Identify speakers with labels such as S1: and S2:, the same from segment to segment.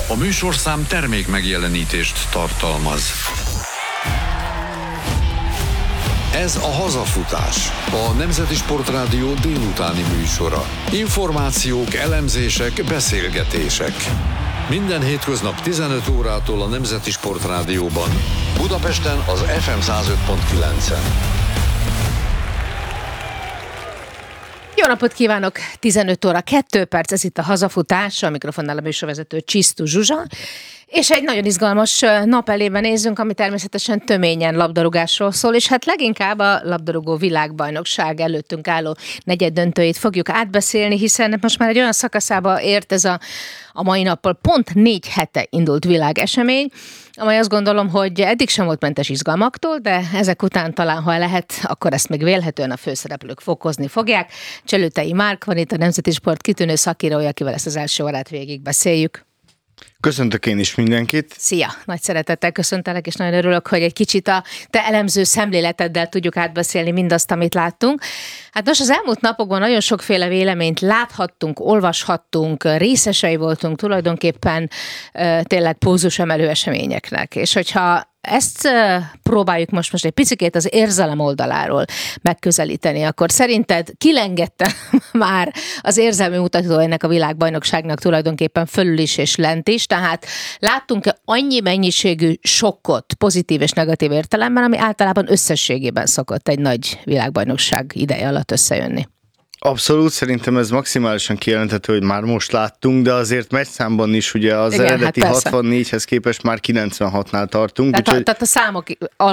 S1: A műsorszám termék megjelenítést tartalmaz. Ez a Hazafutás, a Nemzeti Sportrádió délutáni műsora. Információk, elemzések, beszélgetések. Minden hétköznap 15 órától a Nemzeti Sportrádióban. Budapesten az FM 105.9-en.
S2: Jó napot kívánok! 15 óra 2 perc, ez itt a Hazafutás, a mikrofonnál a műsorvezető Csisztu Zsuzsa. És egy nagyon izgalmas nap elébe nézzünk, ami természetesen töményen labdarúgásról szól, és hát leginkább a labdarúgó világbajnokság előttünk álló negyeddöntőjét fogjuk átbeszélni, hiszen most már egy olyan szakaszába ért ez a mai nappal pont 4 hete indult világesemény, amely azt gondolom, hogy eddig sem volt mentes izgalmaktól, de ezek után talán, ha lehet, akkor ezt még vélhetően a főszereplők fokozni fogják. Cselőtei Márk van itt, a Nemzeti Sport kitűnő szakírója, akivel ezt az első órát végigbeszéljük.
S3: Köszöntök én is mindenkit.
S2: Szia! Nagy szeretettel köszöntelek, és nagyon örülök, hogy egy kicsit a te elemző szemléleteddel tudjuk átbeszélni mindazt, amit láttunk. Hát most az elmúlt napokban nagyon sokféle véleményt láthattunk, olvashattunk, részesei voltunk tulajdonképpen tényleg pózusemelő eseményeknek. És hogyha ezt próbáljuk most egy picikét az érzelem oldaláról megközelíteni, akkor szerinted kilengette már az érzelmi mutató ennek a világbajnokságnak tulajdonképpen fölül is és lent is, tehát láttunk-e annyi mennyiségű sokkot, pozitív és negatív értelemben, ami általában összességében szokott egy nagy világbajnokság ideje alatt összejönni?
S3: Abszolút, szerintem ez maximálisan kijelenthető, hogy már most láttunk, de azért meccsszámban is ugye az eredeti 64-hez képest már 96-nál tartunk.
S2: Tehát a számok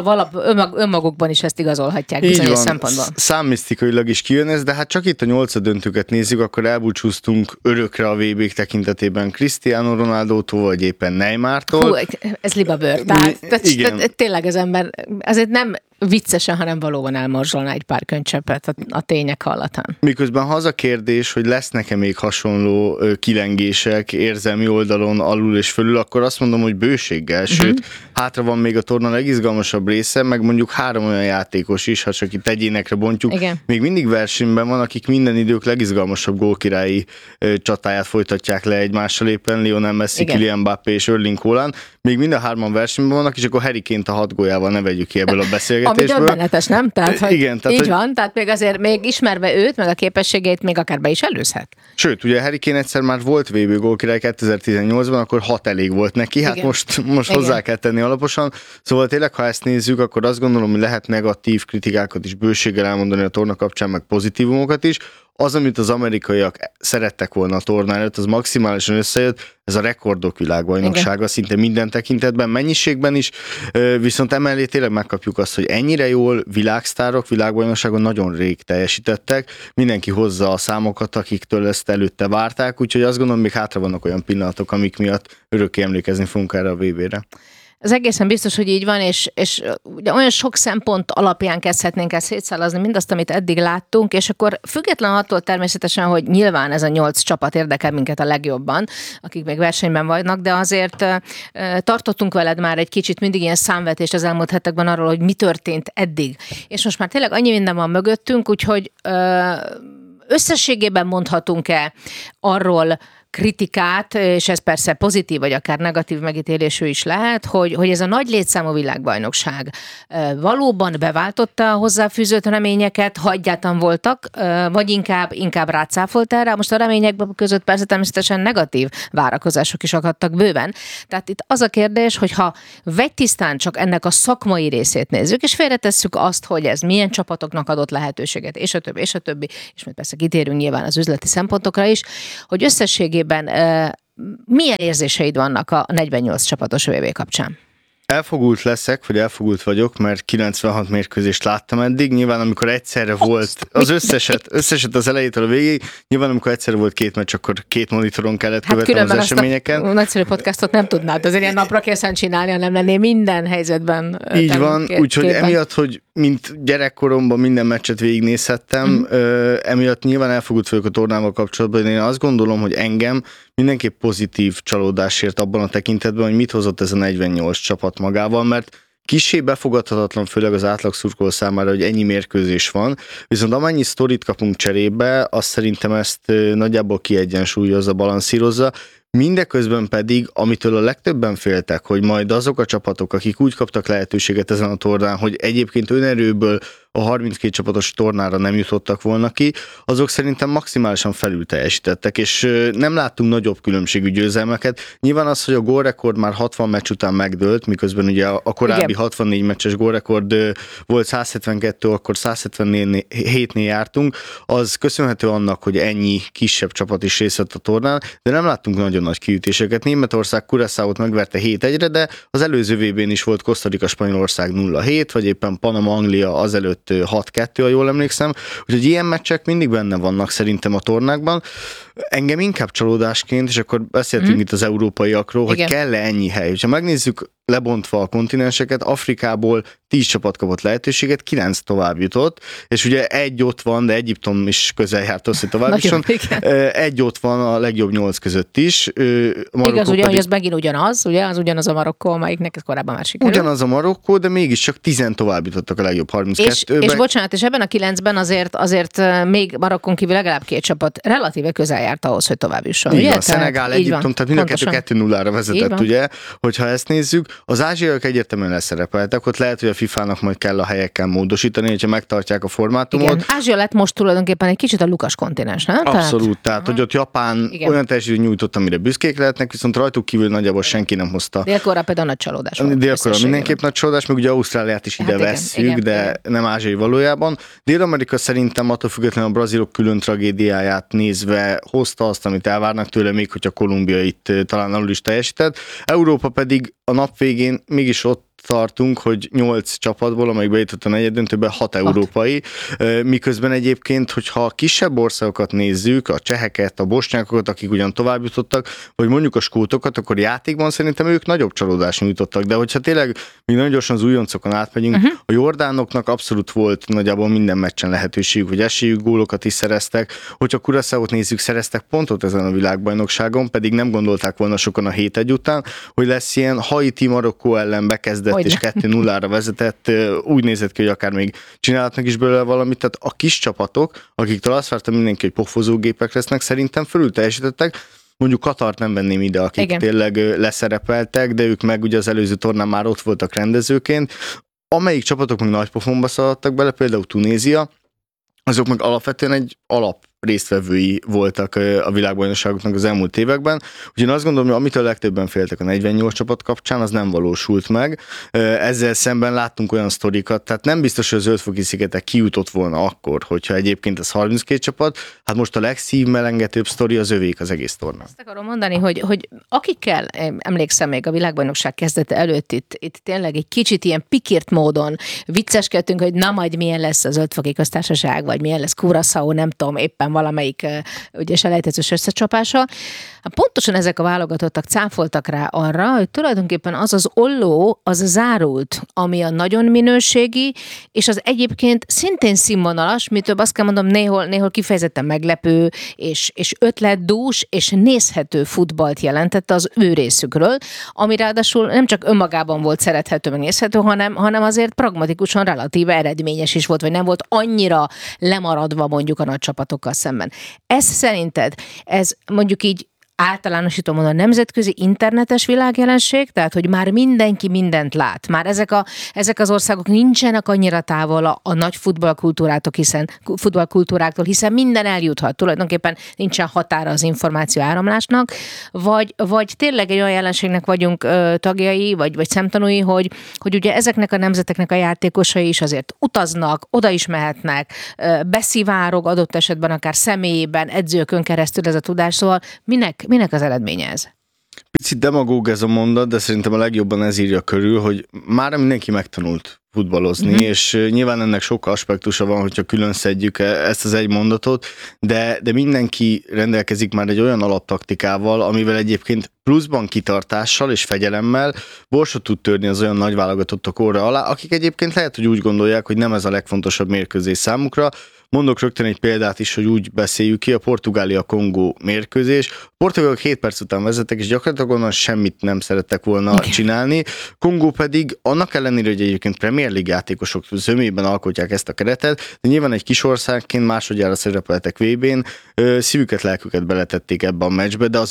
S2: önmagukban is ezt igazolhatják bizonyos szempontból.
S3: Számmisztikailag is kijön ez, de hát csak itt a 8 döntőket nézzük, akkor elbúcsúztunk örökre a VB-k tekintetében Cristiano Ronaldótól, vagy éppen Neymartól.
S2: Hú, ez libabőr. Tehát tényleg az ember azért nem viccesen, hanem valóban elmorzsolna egy pár könycseppet a tények hallatán.
S3: Miközben ha az a kérdés, hogy lesznek-e még hasonló kilengések érzelmi oldalon alul és fölül, akkor azt mondom, hogy bőséggel, sőt, hátra van még a torna legizgalmasabb része, meg mondjuk 3 olyan játékos is, ha csak itt egyénekre bontjuk, igen, még mindig versenyben van, akik minden idők legizgalmasabb gólkirályi csatáját folytatják le egymással, éppen Lionel Messi, Kylian Mbappé és Erling Haaland, még mind a 3 versenyben vannak, és akkor Harry Kane-t a 6 góljával ne vegyük ki ebből a beszélgetésből.
S2: Ami döbbenetes, nem? Tehát, hogy
S3: igen, tehát,
S2: így van, tehát még azért még ismerve őt, meg a képességeit még akár be is előzhet.
S3: Sőt, ugye Harry Kane egyszer már volt VB gólkirály 2018-ban, akkor 6 elég volt neki, hát igen, most hozzá kell tenni alaposan. Szóval tényleg, ha ezt nézzük, akkor azt gondolom, hogy lehet negatív kritikákat is bőséggel elmondani a torna kapcsán, meg pozitívumokat is. Az, amit az amerikaiak szerettek volna a torna előtt, az maximálisan összejött, ez a rekordok világbajnoksága, igen, szinte minden tekintetben, mennyiségben is, viszont emellé tényleg megkapjuk azt, hogy ennyire jól világsztárok világbajnokságon nagyon rég teljesítettek, mindenki hozza a számokat, akiktől ezt előtte várták, úgyhogy azt gondolom, még hátra vannak olyan pillanatok, amik miatt örökké emlékezni fogunk erre a VB-re.
S2: Ez egészen biztos, hogy így van, és ugye olyan sok szempont alapján kezdhetnénk ezt szétszálazni mindazt, amit eddig láttunk, és akkor független attól természetesen, hogy nyilván ez a 8 csapat érdekel minket a legjobban, akik még versenyben vannak, de azért tartottunk veled már egy kicsit mindig ilyen számvetést az elmúlt hetekben arról, hogy mi történt eddig. És most már tényleg annyi minden van mögöttünk, úgyhogy összességében mondhatunk-e arról kritikát, és ez persze pozitív, vagy akár negatív megítélésű is lehet, hogy ez a nagy létszámú világbajnokság valóban beváltotta a hozzáfűzött reményeket, ha egyáltalán voltak, vagy inkább rácáfolt erre. Most a remények között persze természetesen negatív várakozások is akadtak bőven. Tehát itt az a kérdés, hogy ha vegytisztán csak ennek a szakmai részét nézzük, és félretesszük azt, hogy ez milyen csapatoknak adott lehetőséget, és a többi, és majd persze kitérünk nyilván az üzleti szempontokra is, hogy összességében milyen érzéseid vannak a 48 csapatos VB kapcsán?
S3: Elfogult leszek, vagy elfogult vagyok, mert 96 mérkőzést láttam eddig. Nyilván, amikor egyszerre volt az összeset az elejétől a végéig, nyilván, amikor egyszerre volt 2 meccs, akkor 2 monitoron kellett követni az eseményeken.
S2: Hát nagyszerű podcastot nem tudnád, azért ilyen napra készen csinálni, hanem lennél minden helyzetben.
S3: Így van, úgyhogy emiatt, hogy mint gyerekkoromban minden meccset végignézhettem, emiatt nyilván elfogult vagyok a tornával kapcsolatban, de én azt gondolom, hogy engem mindenképp pozitív csalódásért abban a tekintetben, hogy mit hozott ez a 48 csapat magával, mert kissé befogadhatatlan, főleg az átlag szurkoló számára, hogy ennyi mérkőzés van, viszont amennyi sztorit kapunk cserébe, azt szerintem ezt nagyjából kiegyensúlyozza, balanszírozza. Mindeközben pedig, amitől a legtöbben féltek, hogy majd azok a csapatok, akik úgy kaptak lehetőséget ezen a tornán, hogy egyébként önerőből a 32 csapatos tornára nem jutottak volna ki, azok szerintem maximálisan felül teljesítettek, és nem láttunk nagyobb különbségű győzelmeket. Nyilván az, hogy a gólrekord már 60 meccs után megdőlt, miközben ugye a korábbi igen. 64 meccses gólrekord volt 172, akkor 177-nél jártunk, az köszönhető annak, hogy ennyi kisebb csapat is részt vett a tornán, de nem láttunk nagyon nagy kiütéseket. Németország Curaçaót megverte 7-1-re, de az előző VB-n is volt Costa Rica Spanyolország 0-7, vagy éppen Panama Anglia azelőtt 6-2, ha jól emlékszem. Úgyhogy ilyen meccsek mindig benne vannak szerintem a tornákban. Engem inkább csalódásként, és akkor beszéltünk itt az európaiakról, hogy kell-e ennyi hely. Ha megnézzük lebontva a kontinenseket, Afrikából 10 csapat kapott lehetőséget, 9 tovább jutott, és ugye egy ott van, de Egyiptom is közel járt az, hogy tovább jusson. Egy ott van a legjobb 8 között is.
S2: Igaz, ugye, hogy ez megint ugyanaz, ugye? Az ugyanaz a Marokkó, amelyiknek ez korábban már sikerült.
S3: Ugyanaz a Marokkó, de mégiscsak 10 tovább jutottak a legjobb 32-ben.
S2: És bocsánat, és ebben a 9-ben azért még Marokkon kívül legalább 2 csapat relatíve közel járt ahhoz, hogy tovább jusson.
S3: Így van, Szenegál, Egyiptom, tehát mind a 2-2-0-ra vezetett, ugye? Hogyha ezt nézzük, az ázsiaiak egyértelműen leszerepeltek, ott lehet, hogy a FIFA-nak majd kell a helyekkel módosítani, hogyha megtartják a formátumot.
S2: Igen, Ázsia lett most tulajdonképpen egy kicsit a Lukas kontinens, nem?
S3: Abszolút, tehát hogy ott Japán olyan teljesítményt nyújtott, amire büszkék lehetnek, viszont rajtuk kívül nagyjából senki nem hozta.
S2: Dél-Korea például nagy csalódás volt.
S3: Dél-Korea mindenképp nagy csalódás, meg ugye Ausztráliát is ide vesszük, de nem ázsiai valójában. Dél-Amerika szerintem attól függetlenül a brazilok külön tragédiáját nézve hozta azt, amit elvárnak tőle, még hogyha Kolumbia itt talán alul is teljesített. Európa pedig a nap végén mégis ott tartunk, hogy 8 csapatból, amelyik bejutott a negyeddöntőbe, 6 európai, miközben egyébként, hogyha a kisebb országokat nézzük, a cseheket, a bosnyákokat, akik ugyan tovább jutottak, vagy mondjuk a skótokat, akkor játékban szerintem ők nagyobb csalódást nyújtottak, de hogyha tényleg még nagyon gyorsan az újoncokon átmegyünk, a jordánoknak abszolút volt nagyjából minden meccsen lehetőségük, hogy esélyük, gólokat is szereztek, hogyha Curaçaót nézzük, szereztek pontot ezen a világbajnokságon, pedig nem gondolták volna sokan a 7-1 után, hogy lesz ilyen Haiti, Marokkó ellen bekezdett és 2-0-ra vezetett, úgy nézett ki, hogy akár még csinálhatnak is belőle valamit, tehát a kis csapatok, akiktől azt vártam mindenki, hogy pofozógépek lesznek, szerintem fölül teljesítettek. Mondjuk Katart nem venném ide, akik tényleg leszerepeltek, de ők meg ugye az előző tornán már ott voltak rendezőként. Amelyik csapatok meg nagy pofonba szaladtak bele, például Tunézia, azok meg alapvetően egy alap résztvevői voltak a világbajnokságoknak az elmúlt években. Úgyhogy én azt gondolom, hogy amitől legtöbben féltek a 48 csapat kapcsán, az nem valósult meg. Ezzel szemben láttunk olyan sztorikat, tehát nem biztos, hogy a Zöld-foki-szigetek kijutott volna akkor, hogyha egyébként az 32 csapat, hát most a legszívmelengetőbb sztori az övék az egész torna.
S2: Azt akarom mondani, hogy akikkel, emlékszem még a világbajnokság kezdete előtt itt tényleg egy kicsit ilyen pikírt módon vicceskedtünk, hogy na majd milyen lesz az Zöld-foki köztársaság, vagy milyen lesz Curaçao, nem tudom, éppen valamelyik ugye selejtezős összecsapása. Pontosan ezek a válogatottak cáfoltak rá arra, hogy tulajdonképpen az olló, az zárult, ami a nagyon minőségi, és az egyébként szintén színvonalas, mi több azt kell mondom, néhol kifejezetten meglepő, és ötletdús, és nézhető futballt jelentette az ő részükről, ami ráadásul nem csak önmagában volt szerethető, meg nézhető, hanem azért pragmatikusan relatíve eredményes is volt, vagy nem volt annyira lemaradva mondjuk a nagy csapatokkal szemben. Ez szerinted, ez mondjuk így általánosítom a nemzetközi internetes világjelenség, tehát hogy már mindenki mindent lát. Már ezek az országok nincsenek annyira távol a nagy futballkultúráktól, hiszen minden eljuthat. Tulajdonképpen nincsen határa az információ áramlásnak, vagy tényleg egy olyan jelenségnek vagyunk tagjai, vagy szemtanúi, hogy ugye ezeknek a nemzeteknek a játékosai is azért utaznak, oda is mehetnek, beszivárog adott esetben akár személyében, edzőkön keresztül ez a tudás, szóval minek az eredménye ez?
S3: Picit demagóg ez a mondat, de szerintem a legjobban ez írja körül, hogy már mindenki megtanult futballozni, és nyilván ennek sok aspektusa van, hogyha külön szedjük ezt az egy mondatot, de mindenki rendelkezik már egy olyan alaptaktikával, amivel egyébként pluszban kitartással és fegyelemmel borsot tud törni az olyan nagy válogatottak orra alá, akik egyébként lehet, hogy úgy gondolják, hogy nem ez a legfontosabb mérkőzés számukra. Mondok rögtön egy példát is, hogy úgy beszéljük ki, a Portugália-Kongó mérkőzés. A portugálok 7 perc után vezettek, és gyakorlatilag onnan semmit nem szerettek volna csinálni. Kongó pedig annak ellenére, hogy egyébként Premier League játékosok zömében alkotják ezt a keretet, de nyilván egy kis országként másodjára szerepeltek VB-n, szívüket, lelküket beletették ebbe a meccsbe, de a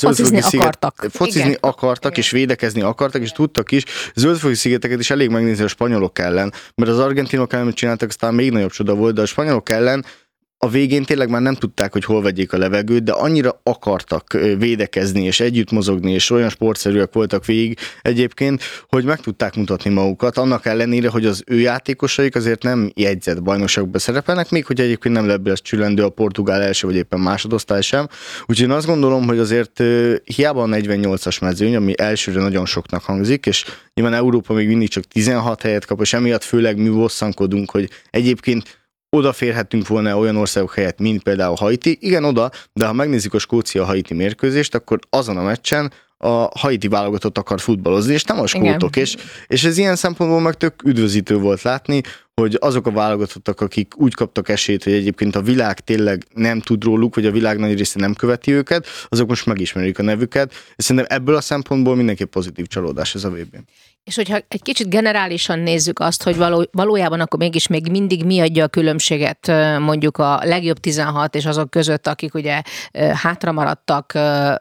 S3: focizni akartak és védekezni akartak, és tudtak is zöldfogi szigeteket is elég megnézni a spanyolok ellen, mert az argentinok ellen csináltak, aztán még nagyobb csoda volt, de a spanyolok ellen a végén tényleg már nem tudták, hogy hol vegyék a levegőt, de annyira akartak védekezni és együtt mozogni, és olyan sportszerűek voltak végig egyébként, hogy meg tudták mutatni magukat, annak ellenére, hogy az ő játékosaik azért nem jegyzett bajnokságban szerepelnek, még hogy egyébként nem lesz csülendő a portugál első vagy éppen másodosztály sem. Úgyhogy én azt gondolom, hogy azért hiába a 48-as mezőny, ami elsőre nagyon soknak hangzik, és nyilván Európa még mindig csak 16 helyet kap, és emiatt főleg mi bosszankodunk, hogy egyébként odaférhettünk volna olyan országok helyett, mint például Haiti. Igen, oda, de ha megnézzük a Skócia-Haiti mérkőzést, akkor azon a meccsen a haiti válogatott akar futballozni, és nem a skótok. És ez ilyen szempontból meg tök üdvözítő volt látni, hogy azok a válogatottak, akik úgy kaptak esélyt, hogy egyébként a világ tényleg nem tud róluk, vagy a világ nagy része nem követi őket, azok most megismerik a nevüket, és szerintem ebből a szempontból mindenképp pozitív csalódás ez a VB.
S2: És hogyha egy kicsit generálisan nézzük azt, hogy valójában akkor mégis még mindig mi adja a különbséget mondjuk a legjobb 16 és azok között, akik ugye hátra maradtak,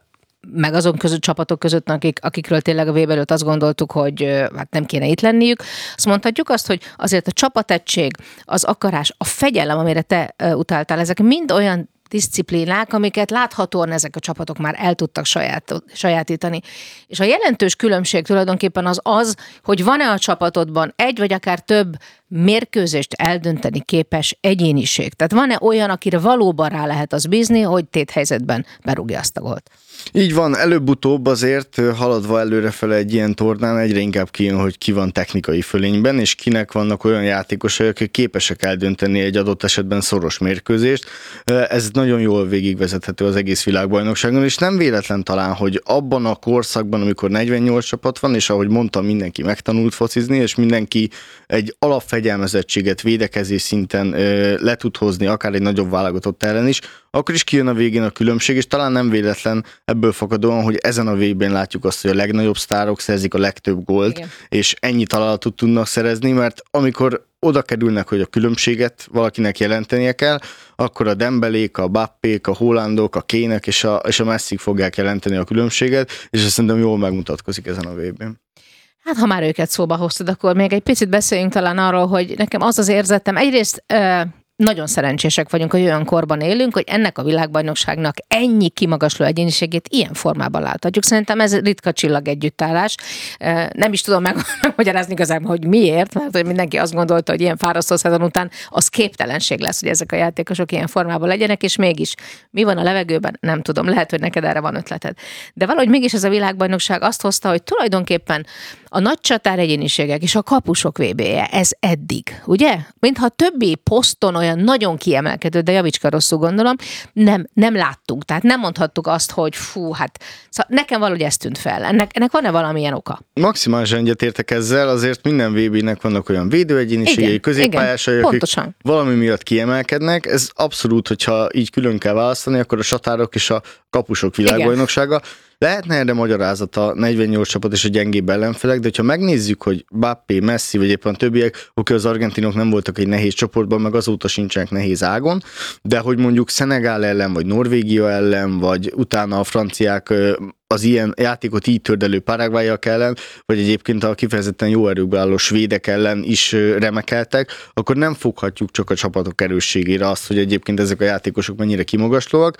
S2: meg azon között csapatok között, akikről tényleg a VB előtt azt gondoltuk, hogy hát nem kéne itt lenniük. Azt mondhatjuk azt, hogy azért a csapategység, az akarás, a fegyelem, amire te utáltál, ezek mind olyan diszciplínák, amiket láthatóan ezek a csapatok már el tudtak sajátítani. És a jelentős különbség tulajdonképpen az, hogy van-e a csapatodban egy vagy akár több mérkőzést eldönteni képes egyéniség. Tehát van-e olyan, akire valóban rá lehet az bízni, hogy téthelyzetben berúgja azt a gólt?
S3: Így van, előbb-utóbb azért haladva előrefele egy ilyen tornán egyre inkább kijön, hogy ki van technikai fölényben, és kinek vannak olyan játékosai, akik képesek eldönteni egy adott esetben szoros mérkőzést. Ez nagyon jól végigvezethető az egész világbajnokságon, és nem véletlen talán, hogy abban a korszakban, amikor 48 csapat van, és ahogy mondtam, mindenki megtanult focizni, és mindenki egy alapfegyelmezettséget védekezés szinten le tud hozni, akár egy nagyobb válogatott ellen is, akkor is kijön a végén a különbség, és talán nem véletlen ebből fakadóan, hogy ezen a VB-n látjuk azt, hogy a legnagyobb sztárok szerzik a legtöbb gólt, igen, és ennyi találatot tudnak szerezni, mert amikor oda kerülnek, hogy a különbséget valakinek jelentenie kell, akkor a Dembelék, a Bappék, a Haalandok, a Kének és a Messik fogják jelenteni a különbséget, és ezt szerintem jól megmutatkozik ezen a VB-n.
S2: Hát ha már őket szóba hoztad, akkor még egy picit beszéljünk talán arról, hogy nekem az érzetem, egyrészt nagyon szerencsések vagyunk, hogy olyan korban élünk, hogy ennek a világbajnokságnak ennyi kimagasló egyéniségét ilyen formában láthatjuk. Szerintem ez ritka csillag együttállás. Nem is tudom megmagyarázni igazából, hogy miért, mert hogy mindenki azt gondolta, hogy ilyen fárasztó szezon után az képtelenség lesz, hogy ezek a játékosok ilyen formában legyenek, és mégis mi van a levegőben, nem tudom. Lehet, hogy neked erre van ötleted. De valahogy mégis ez a világbajnokság azt hozta, hogy tulajdonképpen a nagy csatár egyéniségek és a kapusok VB-je, ez eddig, ugye? Mintha többi poszton olyan nagyon kiemelkedő, de javicska rosszul gondolom, nem láttunk. Tehát nem mondhattuk azt, hogy fú, hát szóval nekem valahogy ez tűnt fel. Ennek van-e valamilyen oka?
S3: Maximálisan egyetértek ezzel, azért minden VB-nek vannak olyan védőegyéniségei, középpályásai, akik valami miatt kiemelkednek. Ez abszolút, hogyha így külön kell választani, akkor a csatárok és a kapusok világbajnoksága. Igen. Lehetne erre magyarázata 48 csapat és a gyengébb ellenfelek, de ha megnézzük, hogy Bappé, Messi vagy éppen a többiek, oké, az argentinok nem voltak egy nehéz csoportban, meg azóta sincsenek nehéz ágon, de hogy mondjuk Szenegál ellen, vagy Norvégia ellen, vagy utána a franciák az ilyen játékot így tördelő Paraguayak ellen, vagy egyébként a kifejezetten jó erőkbe álló svédek ellen is remekeltek, akkor nem foghatjuk csak a csapatok erősségére azt, hogy egyébként ezek a játékosok mennyire kimagaslóak.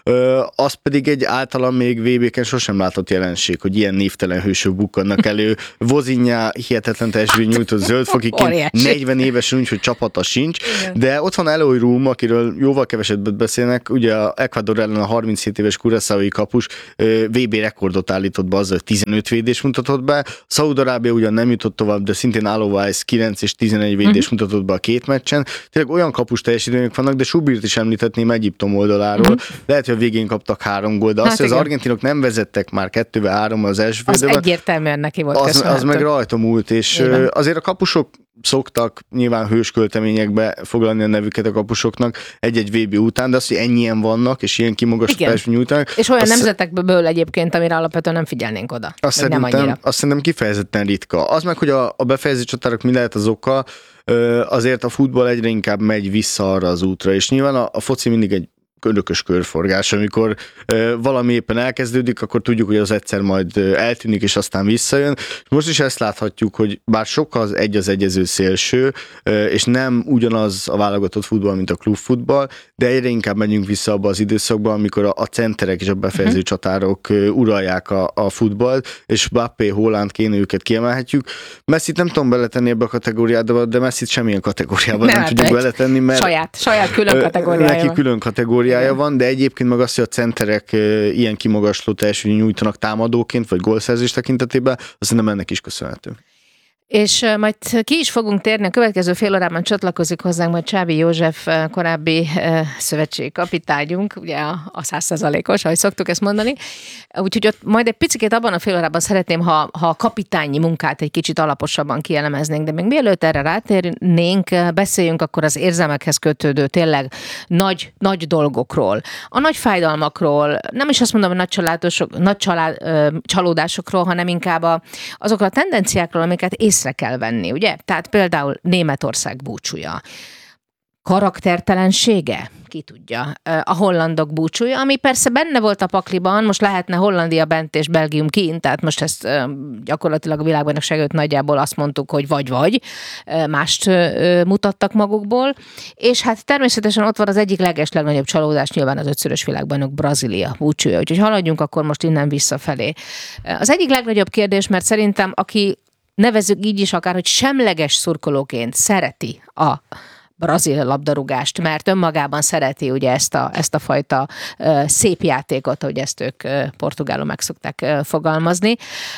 S3: Az pedig egy általán még VB-ken sosem látott jelenség, hogy ilyen névtelen hősök bukkannak elő. Vozinha hihetetlen teljesítményt nyújtott zöldfokiként, 40 évesen úgy, hogy csapata sincs, de ott van Eloy Room, akiről jóval kevesebbet beszélnek, ugye a Ecuador ellen a 37 éves Curaçaói kapus VB rekordot állított be azzal, hogy 15 védés mutatott be. Szaúd-Arábia ugyan nem jutott tovább, de szintén Alowais 9 és 11 védés mutatott be a két meccsen. Tényleg olyan kapus teljesítmények vannak, de Subirt is említetném Egyiptom oldaláról. Lehet, hogy a végén kaptak 3 gólt, de azt, hogy az argentinok nem vezettek már 2-3 az első félidőben.
S2: Az egyértelműen neki volt
S3: az meg rajta múlt, és azért a kapusok szoktak nyilván hőskölteményekbe foglalni a nevüket a kapusoknak egy-egy VB után, de az, hogy ennyien vannak, és ilyen kimagaslás nyújtanak.
S2: És olyan nemzetekből egyébként, amire alapvetően nem figyelnénk oda.
S3: Azt szerintem kifejezetten ritka. Az meg, hogy a befejező csatárok mi lehet az oka, azért a futball egyre inkább megy vissza arra az útra, és nyilván a foci mindig egy örökös körforgás, amikor valami éppen elkezdődik, akkor tudjuk, hogy az egyszer majd eltűnik, és aztán visszajön. Most is ezt láthatjuk, hogy bár sok az egyező szélső, és nem ugyanaz a válogatott futball, mint a klubfutball, de egyre inkább megyünk vissza abba az időszakba, amikor a centerek és a befejező csatárok uralják a futballt, és Mbappé, Haaland, kéne őket kiemelhetjük. Messit nem tudom beletenni ebbe a kategóriába, de Messit semmilyen kategóriában nem tudjuk beletenni, mert
S2: saját külön kategóriája
S3: neki külön kategóriája van, de egyébként meg azt, hogy a centerek ilyen kimagasló teljesítményt nyújtanak támadóként, vagy gólszerzés tekintetében, azt szerintem ennek is köszönhető. És
S2: majd ki is fogunk térni, a következő fél órában csatlakozik hozzánk majd Csábi József, korábbi szövetségi kapitányunk, ugye a 100%-os, ahogy szoktuk ezt mondani. Úgyhogy ott majd egy picit abban a fél órában szeretném, ha a kapitányi munkát egy kicsit alaposabban kielemeznénk, de még mielőtt erre rátérnénk, beszéljünk akkor az érzelmekhez kötődő tényleg nagy dolgokról, a nagy fájdalmakról, nem is azt mondom, hogy nagy csalódásokról, hanem inkább azokról a tendenciákról, amiket észre kell venni, ugye? Tehát például Németország búcsúja. Karaktertelensége? Ki tudja. A hollandok búcsúja, ami persze benne volt a pakliban, most lehetne Hollandia bent és Belgium kint, tehát most ezt gyakorlatilag a világbajnokságot nagyjából azt mondtuk, hogy vagy, mást mutattak magukból, és hát természetesen ott van az egyik legnagyobb csalódás, nyilván az 5-szörös világbajnok Brazília búcsúja, úgyhogy haladjunk akkor most innen visszafelé. Az egyik legnagyobb kérdés, mert szerintem aki nevezzük így is akár, hogy semleges szurkolóként szereti a brazil labdarúgást, mert önmagában szereti ugye ezt a fajta szép játékot, hogy ezt ők portugálul meg szokták fogalmazni.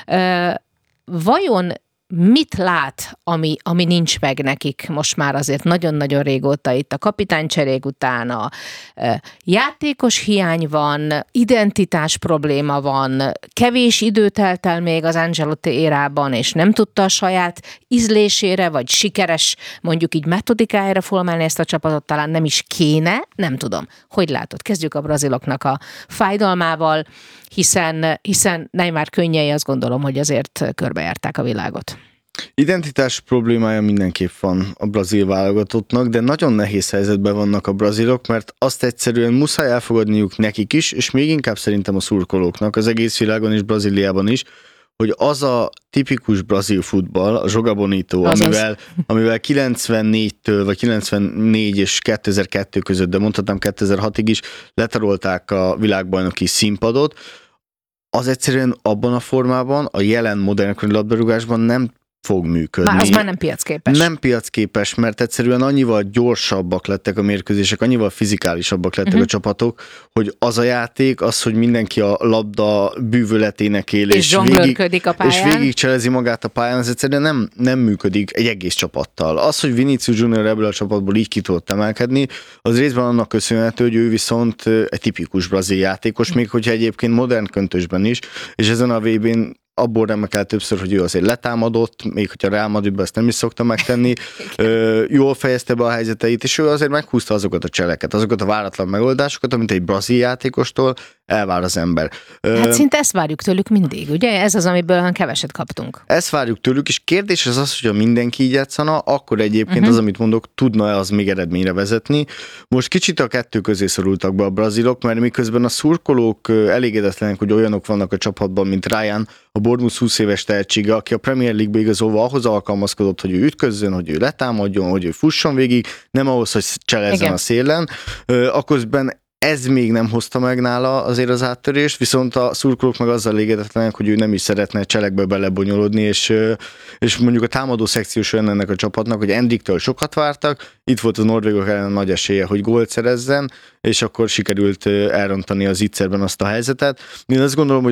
S2: Vajon mit lát, ami nincs meg nekik most már azért nagyon-nagyon régóta itt a kapitánycserék után, a játékos hiány van, identitás probléma van, kevés idő telt el még az Ancelotti érában, és nem tudta a saját ízlésére, vagy sikeres, mondjuk így metodikájára formálni ezt a csapatot, talán nem is kéne, nem tudom. Hogy látod? Kezdjük a braziloknak a fájdalmával, hiszen Neymar könnyei, azt gondolom, hogy azért körbejárták a világot.
S3: Identitás problémája mindenképp van a brazil válogatottnak, de nagyon nehéz helyzetben vannak a brazilok, mert azt egyszerűen muszáj elfogadniuk nekik is, és még inkább szerintem a szurkolóknak, az egész világon és Brazíliában is, hogy az a tipikus brazil futball, a Joga Bonito, amivel 94-től, vagy 94 és 2002 között, de mondhatnám 2006-ig is letarolták a világbajnoki színpadot, az egyszerűen abban a formában, a jelen modern labdarúgásban nem fog működni.
S2: Az már nem piacképes.
S3: Nem piacképes, mert egyszerűen annyival gyorsabbak lettek a mérkőzések, annyival fizikálisabbak lettek a csapatok, hogy az a játék, az, hogy mindenki a labda bűvöletének él, és végig cselezi magát a pályán, ez egyszerűen nem működik egy egész csapattal. Az, hogy Vinicius Junior ebből a csapatból így ki tudott emelkedni, az részben annak köszönhető, hogy ő viszont egy tipikus brazil játékos, még hogyha egyébként modern köntösben is, és ezen a VB-n abból remekel többször, hogy ő azért letámadott, még hogyha Real Madridban ezt nem is szokta megtenni, jól fejezte be a helyzeteit, és ő azért meghúzta azokat a cseleket, azokat a váratlan megoldásokat, amit egy brazil játékostól elvár az ember.
S2: Hát szinte ezt várjuk tőlük mindig, ugye? Ez az, amiből keveset kaptunk.
S3: Ezt várjuk tőlük, és kérdés az, hogy ha mindenki így játszana, akkor egyébként az, amit mondok, tudna-e az még eredményre vezetni. Most kicsit a kettő közé szorultak be a brazilok, mert miközben a szurkolók elégedetlenek, hogy olyanok vannak a csapatban, mint Ryan, a Bournemouth 20 éves tehetsége, aki a Premier League-be igazolva ahhoz alkalmazkodott, hogy ő ütközzön, hogy ő letámadjon, hogy ő fusson végig, nem ahhoz, hogy cselezzen a szélen. Akközben ez még nem hozta meg nála azért az áttörést, viszont a szurkolók meg azzal elégedetlenek, hogy ő nem is szeretne cselekbe belebonyolódni, és mondjuk a támadó szekciós olyan ennek a csapatnak, hogy Endriktől sokat vártak, itt volt a norvégok ellen nagy esélye, hogy gólt szerezzen, és akkor sikerült elrontani az Itzerben azt a helyzetet. Én azt gondolom, hogy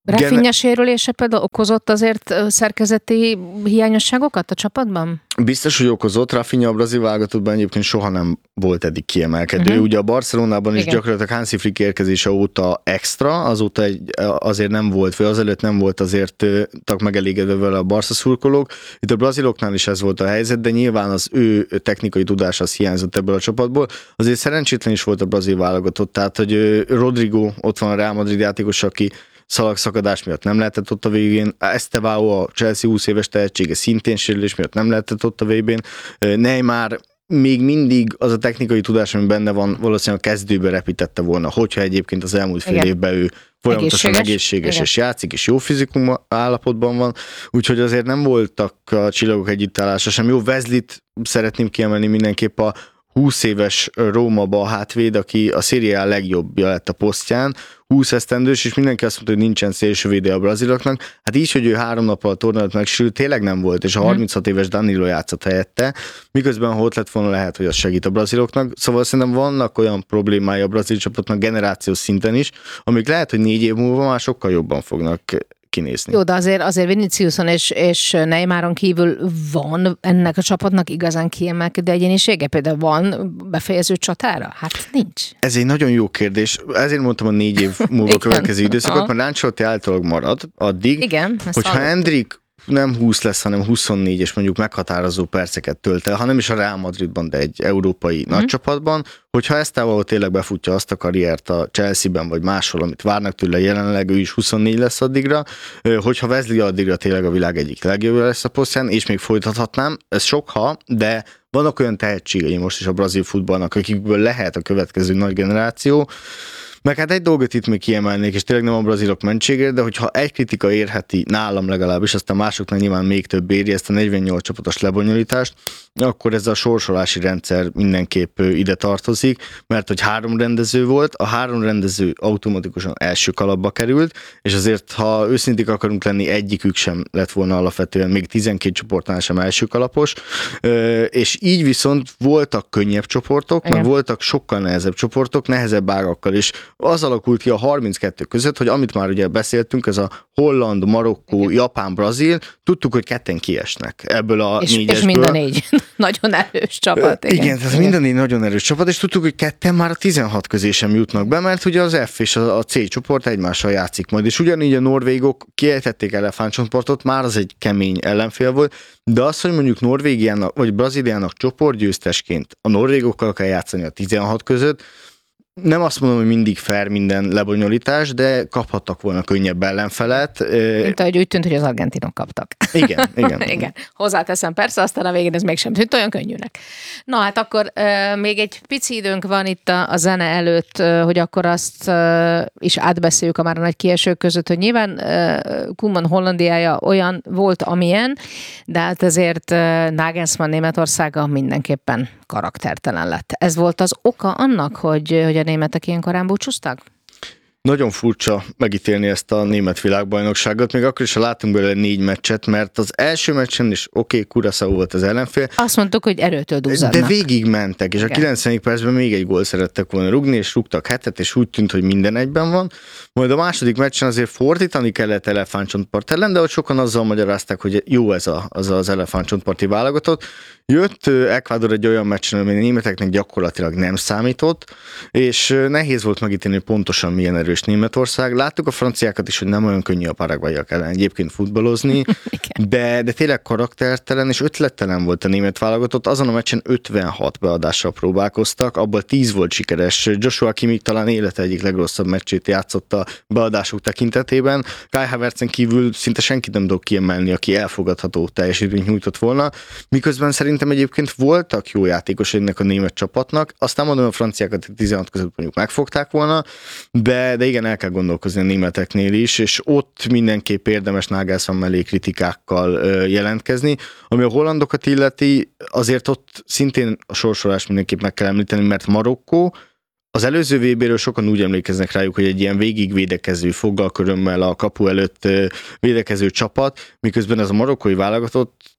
S2: Rafinha sérülése például okozott azért szerkezeti hiányosságokat a csapatban?
S3: Biztos, hogy okozott. Rafinha a brazil válogatottban egyébként soha nem volt eddig kiemelkedő. Ugye a Barcelonában is gyakorlatilag Hansi Flick érkezése óta extra, azóta azért nem volt, vagy azelőtt nem volt azért megelégedve vele a Barca szurkolók. Itt a braziloknál is ez volt a helyzet, de nyilván az ő technikai tudása az hiányzott ebből a csapatból. Azért szerencsétlen is volt a brazil válogatott, tehát hogy Rodrigo ott van a Real Madrid játékos, aki szalagszakadás miatt nem lehetett ott a végén, Estevao, a Chelsea 20 éves tehetsége szintén sérülés miatt nem lehetett ott a végén, Neymar még mindig az a technikai tudás, ami benne van, valószínűleg a kezdőbe repítette volna, hogyha egyébként az elmúlt fél évben ő folyamatosan egészséges és játszik, és jó fizikum állapotban van, úgyhogy azért nem voltak a csillagok együttállása sem. Jó, Wesleyt szeretném kiemelni mindenképp, a 20 éves Rómaba a hátvéd, aki a Serie A legjobbja lett a posztján, 20 esztendős, és mindenki azt mondta, hogy nincsen szélsővédő a braziloknak. Hát így, hogy ő 3 nappal a tornát megsérült, tényleg nem volt, és a 36 éves Danilo játszott helyette, miközben ha ott lett volna, lehet, hogy az segít a braziloknak. Szóval szerintem vannak olyan problémái a brazil csapatnak generációs szinten is, amik lehet, hogy 4 év múlva már sokkal jobban fognak kinézni.
S2: Jó, de azért Viniciuson és Neymaron kívül van ennek a csapatnak igazán kiemelkedő egyénisége? Például van befejező csatára? Hát nincs.
S3: Ez egy nagyon jó kérdés. Ezért mondtam a 4 év múlva következő időszakot, mert Ancelotti általában marad addig,
S2: igen,
S3: hogyha Endrick nem 20 lesz, hanem 24, és mondjuk meghatározó perceket tölt el, hanem is a Real Madridban, de egy európai nagycsapatban, hogyha Estevao tényleg befutja azt a karriert a Chelsea-ben, vagy máshol, amit várnak tőle jelenleg, ő is 24 lesz addigra, hogyha Wesley addigra tényleg a világ egyik legjobbja lesz a posztján, és még folytathatnám, ez sok de vannak olyan tehetségei most is a brazil futballnak, akikből lehet a következő nagy generáció. Meg hát egy dolgot itt még kiemelnék, és tényleg nem a brazilok mentségére, de hogyha egy kritika érheti nálam legalábbis, aztán másoknak nyilván még több éri ezt a 48 csapatos lebonyolítást, akkor ez a sorsolási rendszer mindenképp ide tartozik, mert hogy 3 rendező volt, a 3 rendező automatikusan első kalapba került, és azért, ha őszinték akarunk lenni, egyikük sem lett volna alapvetően, még 12 csoportnál sem első kalapos, és így viszont voltak könnyebb csoportok, meg voltak sokkal nehezebb csoportok, nehezebb ágakkal is. Az alakult ki a 32 között, hogy amit már ugye beszéltünk, ez a Holland, Marokkó, Japán, Brazil, tudtuk, hogy ketten kiesnek ebből a 4-esből.
S2: És mind a 4 nagyon erős csapat.
S3: Igen, tehát mind a 4 nagyon erős csapat, és tudtuk, hogy ketten már a 16 közé sem jutnak be, mert ugye az F és a C csoport egymással játszik majd, és ugyanígy a norvégok kiejtették elefántcsontpartot, már az egy kemény ellenfél volt, de az, hogy mondjuk Norvégiának vagy Brazíliának csoportgyőztesként a norvégokkal kell játszani a 16 között, nem azt mondom, hogy mindig fair minden lebonyolítás, de kaphattak volna könnyebb ellenfelet.
S2: Mint ahogy úgy tűnt, hogy az argentinok kaptak.
S3: Igen.
S2: Igen. Hozzáteszem persze, aztán a végén ez mégsem tűnt olyan könnyűnek. Na hát akkor még egy pici időnk van itt a zene előtt, hogy akkor azt is átbeszéljük a már a nagy kiesők között, hogy nyilván Koeman Hollandiája olyan volt, amilyen, de hát azért Nagelsmann Németországa mindenképpen karaktertelen lett. Ez volt az oka annak, hogy a németek ilyen korán búcsúztak?
S3: Nagyon furcsa megítélni ezt a német világbajnokságot, még akkor is, ha látunk belőle 4 meccset, mert az első meccsen is Curaçao volt az ellenfél.
S2: Azt mondtuk, hogy erőtől duzzadnak.
S3: De végig mentek, és a 90. percben még egy gól szerettek volna rugni, és rúgtak 7-et, és úgy tűnt, hogy minden egyben van. Majd a második meccsen azért fordítani kellett elefántcsontpart ellen, de ott sokan azzal magyarázták, hogy jó ez az elefántcsontparti válogatott. Jött Ecuador egy olyan meccsen, ami a németeknek gyakorlatilag nem számított, és nehéz volt megítélni pontosan milyen erős Németország. Láttuk a franciákat is, hogy nem olyan könnyű a paraguayak ellen egyébként futballozni, de tényleg karaktertelen és ötlettelen volt a német válogatott. Azon a meccsen 56 beadással próbálkoztak, abból 10 volt sikeres. Joshua Kimmich talán élete egyik legrosszabb meccsét játszott a beadások tekintetében. Kai Havertzen kívül szinte senkit nem tudok kiemelni, aki elfogadható teljesítményt nyújtott volna, miközben szerintem egyébként voltak jó játékos ennek a német csapatnak. Aztán mondom, a franciákat 16 között mondjuk megfogták volna, de igen, el kell gondolkozni a németeknél is, és ott mindenképp érdemes Nagelsmann mellé kritikákkal jelentkezni. Ami a hollandokat illeti, azért ott szintén a sorsolást mindenképp meg kell említeni, mert Marokkó, az előző VB-ről sokan úgy emlékeznek rájuk, hogy egy ilyen végigvédekező, foggalkörömmel a kapu előtt védekező csapat, miközben ez a marokkói válogatott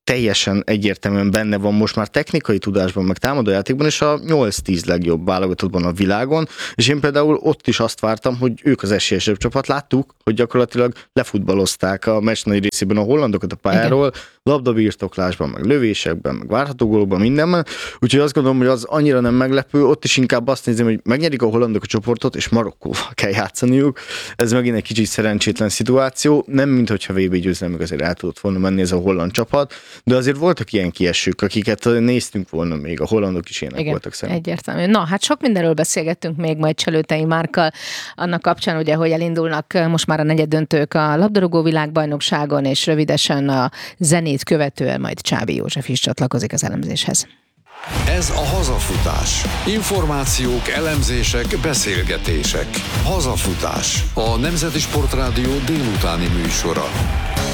S3: teljesen egyértelműen benne van most már technikai tudásban, meg támadójátékban, és a 8-10 legjobb válogatottban a világon, és én például ott is azt vártam, hogy ők az esélyesebb csapat. Láttuk, hogy gyakorlatilag lefutballozták a meccs nagy részében a hollandokat a pályáról, labdabirtoklásban, meg lövésekben, meg várható gólokban, mindenben. Úgyhogy azt gondolom, hogy az annyira nem meglepő, ott is inkább azt nézem, hogy megnyerik a hollandok a csoportot, és Marokkóval kell játszaniuk. Ez megint egy kicsit szerencsétlen szituáció, nem minthogyha VB győzelmig azért el tudott volna menni ez a holland csapat, de azért voltak ilyen kiesők, akiket néztünk volna még, a hollandok is ilyenek voltak szerintem.
S2: Egyértelmű. Na, hát sok mindenről beszélgettünk még majd Cselőtei Márkkal, annak kapcsán ugye, hogy elindulnak most már a negyeddöntők a labdarúgó világbajnokságon, és rövidesen a Zenit követően majd Csábi József is csatlakozik az elemzéshez.
S1: Ez a Hazafutás. Információk, elemzések, beszélgetések. Hazafutás. A Nemzeti Sportrádió délutáni műsora.